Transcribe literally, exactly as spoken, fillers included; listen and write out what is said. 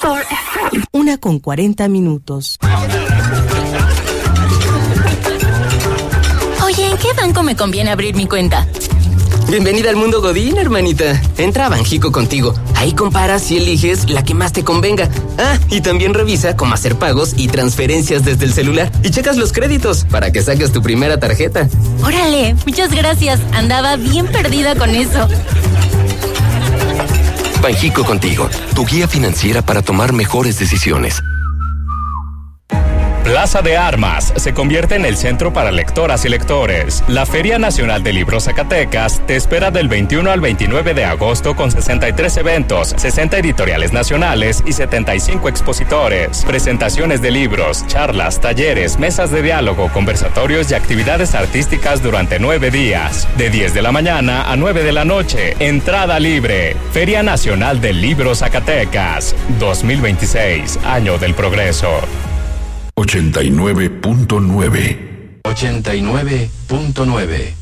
Mejor F M. Una con cuarenta minutos. Oye, ¿en qué banco me conviene abrir mi cuenta? Bienvenida al mundo Godín, hermanita. Entra a Banjico Contigo. Ahí comparas y eliges la que más te convenga. Ah, y también revisa cómo hacer pagos y transferencias desde el celular. Y checas los créditos para que saques tu primera tarjeta. Órale, muchas gracias. Andaba bien perdida con eso. Banjico Contigo, tu guía financiera para tomar mejores decisiones. Plaza de Armas se convierte en el centro para lectoras y lectores. La Feria Nacional de Libros Zacatecas te espera del veintiuno al veintinueve de agosto con sesenta y tres eventos, sesenta editoriales nacionales y setenta y cinco expositores. Presentaciones de libros, charlas, talleres, mesas de diálogo, conversatorios y actividades artísticas durante nueve días. De diez de la mañana a nueve de la noche. Entrada libre. Feria Nacional del Libro Zacatecas. dos mil veintiséis, Año del Progreso. ochenta y nueve punto nueve. ochenta y nueve punto nueve.